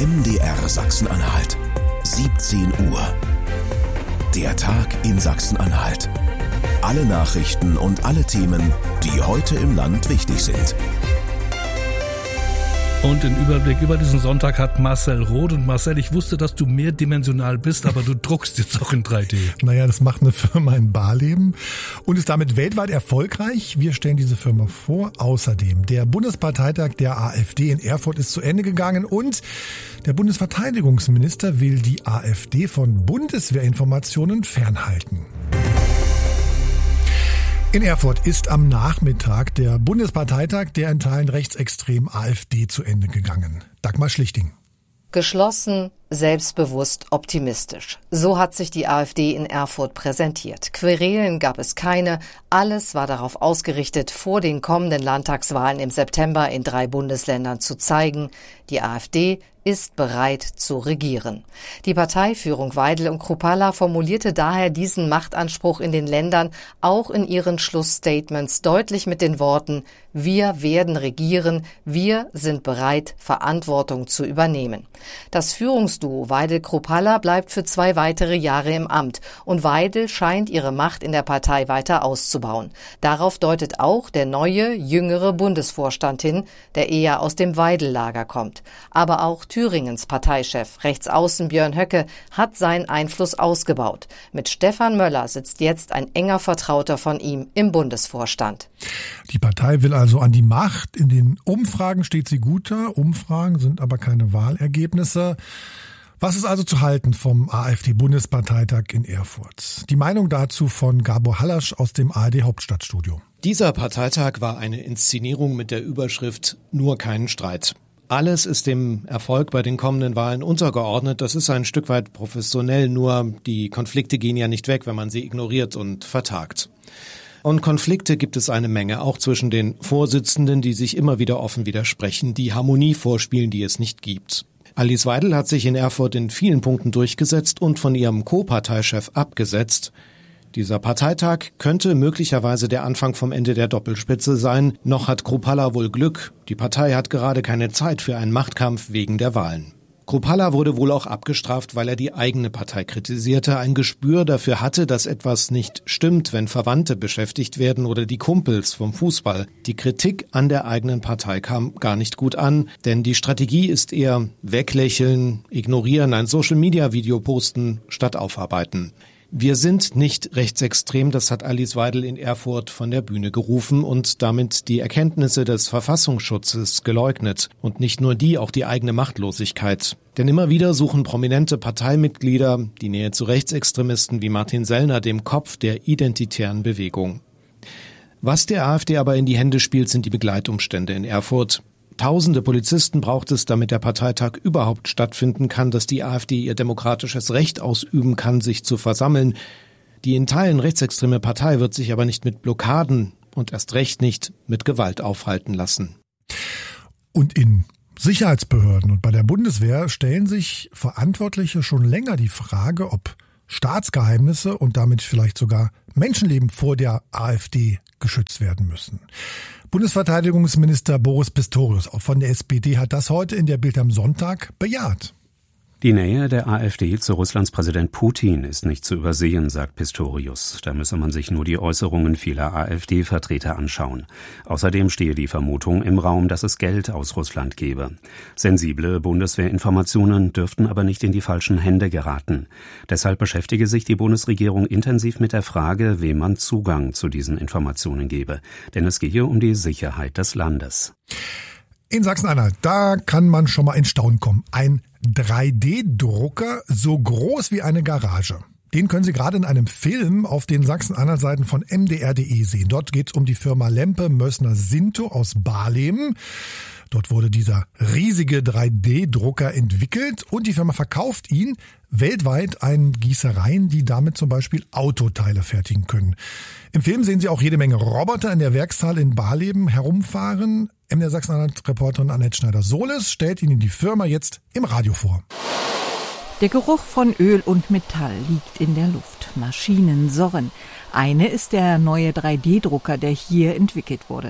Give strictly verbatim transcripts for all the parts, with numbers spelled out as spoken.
M D R Sachsen-Anhalt. siebzehn Uhr. Der Tag in Sachsen-Anhalt. Alle Nachrichten und alle Themen, die heute im Land wichtig sind. Und den Überblick über diesen Sonntag hat Marcel Roth. Und Marcel, ich wusste, dass du mehrdimensional bist, aber du druckst jetzt auch in drei D. Naja, das macht eine Firma in Barleben und ist damit weltweit erfolgreich. Wir stellen diese Firma vor. Außerdem, der Bundesparteitag der AfD in Erfurt ist zu Ende gegangen und der Bundesverteidigungsminister will die AfD von Bundeswehrinformationen fernhalten. In Erfurt ist am Nachmittag der Bundesparteitag der in Teilen rechtsextremen AfD zu Ende gegangen. Dagmar Schlichting. Geschlossen, selbstbewusst, optimistisch. So hat sich die AfD in Erfurt präsentiert. Querelen gab es keine. Alles war darauf ausgerichtet, vor den kommenden Landtagswahlen im September in drei Bundesländern zu zeigen, die AfD ist bereit zu regieren. Die Parteiführung Weidel und Kruppalla formulierte daher diesen Machtanspruch in den Ländern auch in ihren Schlussstatements deutlich mit den Worten: Wir werden regieren, wir sind bereit, Verantwortung zu übernehmen. Das Führungsduo Weidel-Kruppalla bleibt für zwei weitere Jahre im Amt und Weidel scheint ihre Macht in der Partei weiter auszubauen. Darauf deutet auch der neue, jüngere Bundesvorstand hin, der eher aus dem Weidel-Lager kommt. Aber auch Thüringens Parteichef, Rechtsaußen Björn Höcke, hat seinen Einfluss ausgebaut. Mit Stefan Möller sitzt jetzt ein enger Vertrauter von ihm im Bundesvorstand. Die Partei will also an die Macht. In den Umfragen steht sie gut da. Umfragen sind aber keine Wahlergebnisse. Was ist also zu halten vom AfD-Bundesparteitag in Erfurt? Die Meinung dazu von Gabor Hallasch aus dem A R D-Hauptstadtstudio. Dieser Parteitag war eine Inszenierung mit der Überschrift »Nur keinen Streit«. Alles ist dem Erfolg bei den kommenden Wahlen untergeordnet. Das ist ein Stück weit professionell, nur die Konflikte gehen ja nicht weg, wenn man sie ignoriert und vertagt. Und Konflikte gibt es eine Menge, auch zwischen den Vorsitzenden, die sich immer wieder offen widersprechen, die Harmonie vorspielen, die es nicht gibt. Alice Weidel hat sich in Erfurt in vielen Punkten durchgesetzt und von ihrem Co-Parteichef abgesetzt. Dieser Parteitag könnte möglicherweise der Anfang vom Ende der Doppelspitze sein. Noch hat Kruppalla wohl Glück. Die Partei hat gerade keine Zeit für einen Machtkampf wegen der Wahlen. Kruppalla wurde wohl auch abgestraft, weil er die eigene Partei kritisierte, ein Gespür dafür hatte, dass etwas nicht stimmt, wenn Verwandte beschäftigt werden oder die Kumpels vom Fußball. Die Kritik an der eigenen Partei kam gar nicht gut an, denn die Strategie ist eher weglächeln, ignorieren, ein Social-Media-Video posten statt aufarbeiten. Wir sind nicht rechtsextrem, das hat Alice Weidel in Erfurt von der Bühne gerufen und damit die Erkenntnisse des Verfassungsschutzes geleugnet. Und nicht nur die, auch die eigene Machtlosigkeit. Denn immer wieder suchen prominente Parteimitglieder die Nähe zu Rechtsextremisten wie Martin Sellner, dem Kopf der identitären Bewegung. Was der AfD aber in die Hände spielt, sind die Begleitumstände in Erfurt. Tausende Polizisten braucht es, damit der Parteitag überhaupt stattfinden kann, dass die AfD ihr demokratisches Recht ausüben kann, sich zu versammeln. Die in Teilen rechtsextreme Partei wird sich aber nicht mit Blockaden und erst recht nicht mit Gewalt aufhalten lassen. Und in Sicherheitsbehörden und bei der Bundeswehr stellen sich Verantwortliche schon länger die Frage, ob Staatsgeheimnisse und damit vielleicht sogar Menschenleben vor der AfD geschützt werden müssen. Bundesverteidigungsminister Boris Pistorius von der S P D hat das heute in der Bild am Sonntag bejaht. Die Nähe der AfD zu Russlands Präsident Putin ist nicht zu übersehen, sagt Pistorius. Da müsse man sich nur die Äußerungen vieler AfD-Vertreter anschauen. Außerdem stehe die Vermutung im Raum, dass es Geld aus Russland gebe. Sensible Bundeswehrinformationen dürften aber nicht in die falschen Hände geraten. Deshalb beschäftige sich die Bundesregierung intensiv mit der Frage, wem man Zugang zu diesen Informationen gebe. Denn es gehe um die Sicherheit des Landes. In Sachsen-Anhalt, da kann man schon mal in Staunen kommen. Ein drei D Drucker so groß wie eine Garage. Den können Sie gerade in einem Film auf den Sachsen-Anhalt-Seiten von M D R punkt de sehen. Dort geht es um die Firma Lempe Mössner Sinto aus Barleben. Dort wurde dieser riesige drei D Drucker entwickelt und die Firma verkauft ihn weltweit an Gießereien, die damit zum Beispiel Autoteile fertigen können. Im Film sehen Sie auch jede Menge Roboter in der Werkshalle in Barleben herumfahren. M D R Sachsen-Anhalt-Reporterin Annette Schneider-Sohles stellt Ihnen die Firma jetzt im Radio vor. Der Geruch von Öl und Metall liegt in der Luft. Maschinen surren. Eine ist der neue drei D Drucker, der hier entwickelt wurde.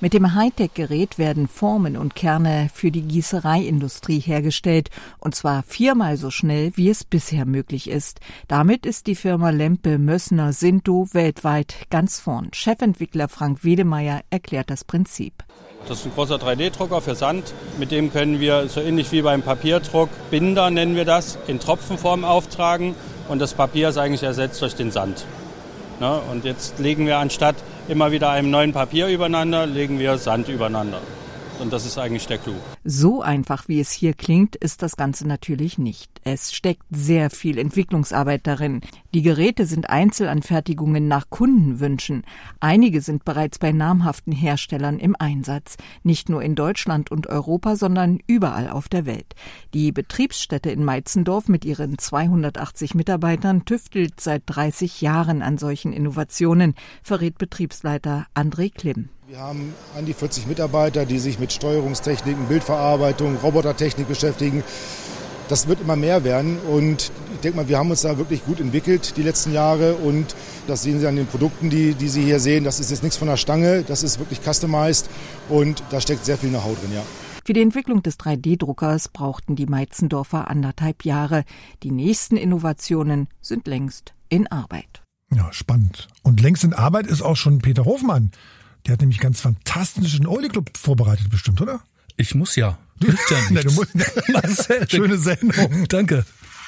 Mit dem Hightech-Gerät werden Formen und Kerne für die Gießereiindustrie hergestellt, und zwar viermal so schnell, wie es bisher möglich ist. Damit ist die Firma Lempe Mössner Sinto weltweit ganz vorn. Chefentwickler Frank Wedemeyer erklärt das Prinzip. Das ist ein großer drei D Drucker für Sand. Mit dem können wir, so ähnlich wie beim Papierdruck, Binder nennen wir das, in Tropfenform auftragen. Und das Papier ist eigentlich ersetzt durch den Sand. Ne? Und jetzt legen wir anstatt immer wieder einem neuen Papier übereinander, legen wir Sand übereinander. Und das ist eigentlich der Clou. So einfach, wie es hier klingt, ist das Ganze natürlich nicht. Es steckt sehr viel Entwicklungsarbeit darin. Die Geräte sind Einzelanfertigungen nach Kundenwünschen. Einige sind bereits bei namhaften Herstellern im Einsatz. Nicht nur in Deutschland und Europa, sondern überall auf der Welt. Die Betriebsstätte in Meitzendorf mit ihren zweihundertachtzig Mitarbeitern tüftelt seit dreißig Jahren an solchen Innovationen, verrät Betriebsleiter André Klimm. Wir haben an die vierzig Mitarbeiter, die sich mit Steuerungstechniken, Bildverarbeitung, Robotertechnik beschäftigen. Das wird immer mehr werden und ich denke mal, wir haben uns da wirklich gut entwickelt die letzten Jahre und das sehen Sie an den Produkten, die, die Sie hier sehen. Das ist jetzt nichts von der Stange, das ist wirklich customized und da steckt sehr viel Know-how drin, ja. Für die Entwicklung des drei D Druckers brauchten die Meitzendorfer anderthalb Jahre. Die nächsten Innovationen sind längst in Arbeit. Ja, spannend. Und längst in Arbeit ist auch schon Peter Hofmann. Der hat nämlich ganz fantastischen Oldie Club vorbereitet bestimmt, oder? Ich muss ja. Du hilfst ja nicht. Nein, du musst, Marcel, schöne Sendung. Danke.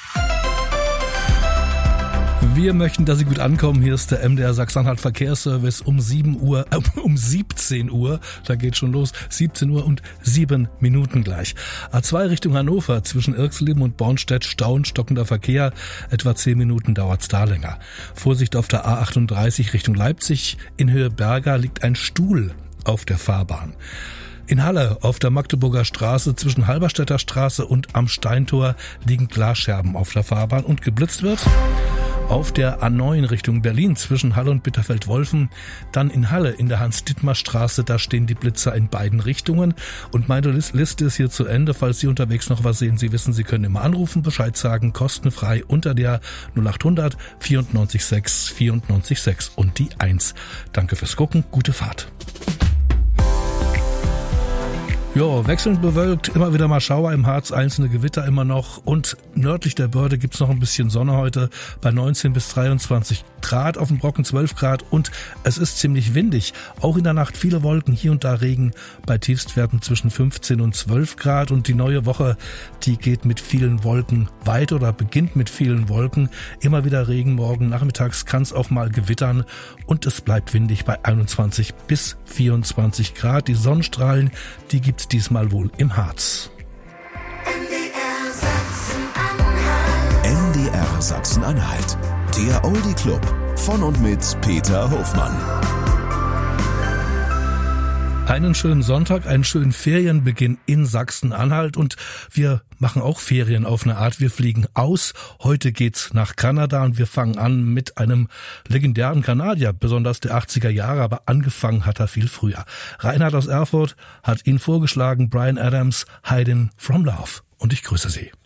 Wir möchten, dass Sie gut ankommen. Hier ist der M D R Sachsen-Anhalt Verkehrsservice um sieben Uhr, äh, um siebzehn Uhr. Da geht schon los. siebzehn Uhr und sieben Minuten gleich. A zwei Richtung Hannover zwischen Irxleben und Bornstedt Stau, stockender Verkehr. Etwa zehn Minuten dauert's da länger. Vorsicht auf der A achtunddreißig Richtung Leipzig. In Höhe Berga liegt ein Stuhl auf der Fahrbahn. In Halle auf der Magdeburger Straße zwischen Halberstädter Straße und am Steintor liegen Glasscherben auf der Fahrbahn und geblitzt wird. Auf der A neun Richtung Berlin zwischen Halle und Bitterfeld-Wolfen, dann in Halle in der Hans-Dittmar-Straße, da stehen die Blitzer in beiden Richtungen. Und meine Liste ist hier zu Ende. Falls Sie unterwegs noch was sehen, Sie wissen, Sie können immer anrufen, Bescheid sagen, kostenfrei unter der null acht hundert vierundneunzig sechs vierundneunzig sechs und die eins. Danke fürs Gucken, gute Fahrt. Ja, wechselnd bewölkt, immer wieder mal Schauer im Harz, einzelne Gewitter immer noch und nördlich der Börde gibt's noch ein bisschen Sonne heute bei neunzehn bis dreiundzwanzig Grad, auf dem Brocken zwölf Grad und es ist ziemlich windig. Auch in der Nacht viele Wolken, hier und da Regen bei Tiefstwerten zwischen fünfzehn und zwölf Grad und die neue Woche, die geht mit vielen Wolken weiter oder beginnt mit vielen Wolken. Immer wieder Regen, morgen nachmittags kann's auch mal gewittern und es bleibt windig bei einundzwanzig bis vierundzwanzig Grad. Die Sonnenstrahlen, die gibt's diesmal wohl im Harz. N D R Sachsen-Anhalt, der Oldie Club von und mit Peter Hofmann. Einen schönen Sonntag, einen schönen Ferienbeginn in Sachsen-Anhalt und wir machen auch Ferien auf eine Art. Wir fliegen aus. Heute geht's nach Kanada und wir fangen an mit einem legendären Kanadier, besonders der achtziger Jahre, aber angefangen hat er viel früher. Reinhard aus Erfurt hat ihn vorgeschlagen, Bryan Adams, Hiding from Love. Und ich grüße Sie.